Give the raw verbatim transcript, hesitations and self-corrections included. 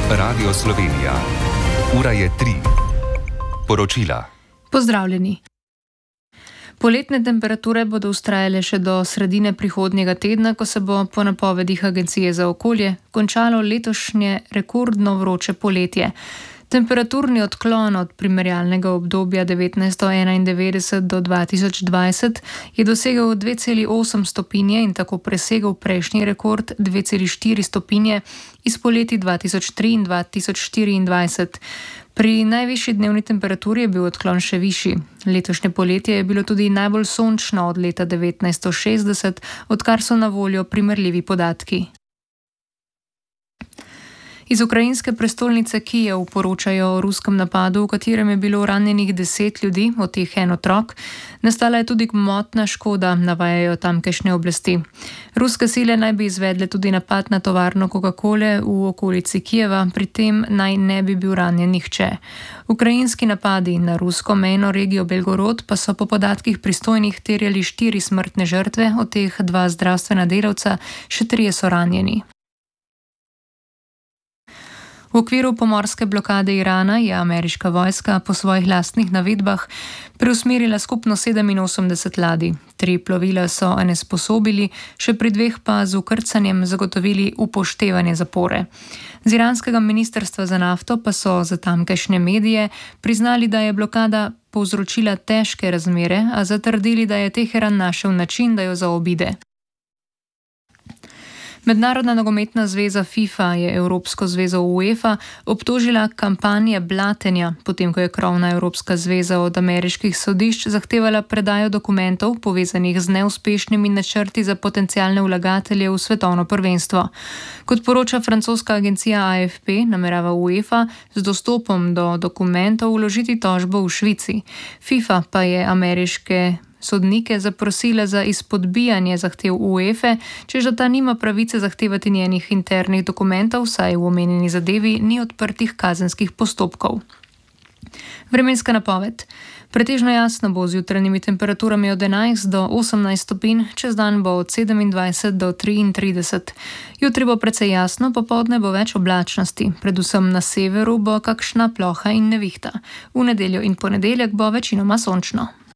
Radio Slovenija. Ura je tri. Poročila. Pozdravljeni. Poletne temperature bodo vztrajale še do sredine prihodnjega tedna, ko se bo po napovedih Agencije za okolje končalo letošnje rekordno vroče poletje. Temperaturni odklon od primerjalnega obdobja devetnajststo enaindevetdeset do dva tisoč dvajset je dosegel dve celi osem stopinje in tako presegel prejšnji rekord dve celi štiri stopinje iz poletij dva tisoč tri in dva tisoč štiriindvajset. Pri najvišji dnevni temperaturi je bil odklon še višji. Letošnje poletje je bilo tudi najbolj sončno od leta devetnajststo šestdeset, odkar so na voljo primerljivi podatki. Iz ukrajinske prestolnice Kijev poročajo o ruskem napadu, v katerem je bilo ranjenih deset ljudi, od teh en otrok. Nastala je tudi gmotna škoda, navajajo tamkajšnje oblasti. Ruske sile naj bi izvedle tudi napad na tovarno Coca-Cole v okolici Kijeva, pri tem naj ne bi bil ranjen nihče. Ukrajinski napadi na rusko mejno regijo Belgorod pa so po podatkih pristojnih terjali štiri smrtne žrtve, od teh dva zdravstvena delavca, še trije so ranjeni. V okviru pomorske blokade Irana je ameriška vojska po svojih lastnih navedbah preusmerila skupno sedeminosemdeset ladij. Tri plovila so onesposobili, še pri dveh pa z ukrcanjem zagotovili upoštevanje zapore. Z iranskega ministrstva za nafto pa so za tamkajšnje medije priznali, da je blokada povzročila težke razmere, a zatrdili, da je Teheran našel način, da jo zaobide. Mednarodna nogometna zveza FIFA je Evropsko zvezo UEFA obtožila kampanje blatenja, potem ko je krovna Evropska zveza od ameriških sodišč zahtevala predajo dokumentov povezanih z neuspešnimi načrti za potencialne vlagatelje v svetovno prvenstvo. Kot poroča francoska agencija A F P, namerava UEFA z dostopom do dokumentov vložiti tožbo v Švici. FIFA pa je ameriške sodnike zaprosila za izpodbijanje zahtev UEFA, čež da ta nima pravice zahtevati njenih internih dokumentov, saj v omenjeni zadevi ni odprtih kazenskih postopkov. Vremenska napoved. Pretežno jasno bo z jutranjimi temperaturami od enajst do osemnajst stopinj, čez dan bo od sedemindvajset do triintrideset. Jutri bo precej jasno, popoldne bo več oblačnosti, predvsem na severu bo kakšna ploha in nevihta. V nedeljo in ponedeljek bo večinoma sončno.